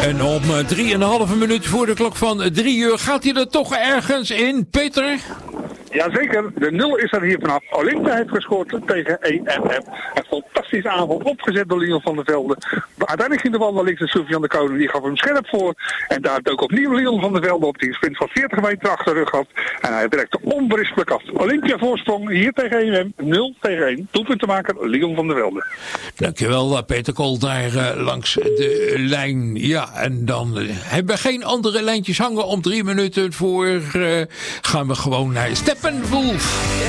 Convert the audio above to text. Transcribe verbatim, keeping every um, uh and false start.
En om drieënhalve minuut voor de klok van drie uur gaat hij er toch ergens in, Peter? Jazeker, de nul is er hier vanaf. Olympia heeft gescoord tegen E M M. Een fantastische aanval opgezet door Leon van der Velde. Uiteindelijk ging de bal naar links en Sylvian de Koning, die gaf hem scherp voor. En daar dook opnieuw Leon van der Velde op, die een sprint van veertig meter achter de rug had. En hij werkte onberispelijk af. Olympia voorsprong hier tegen E M M, nul tegen één. Doelpunt te maken, Leon van der Velde. Dankjewel, Peter Kool, daar uh, langs de lijn. Ja, en dan uh, hebben we geen andere lijntjes hangen. Om drie minuten voor uh, gaan we gewoon naar Steppenwolf.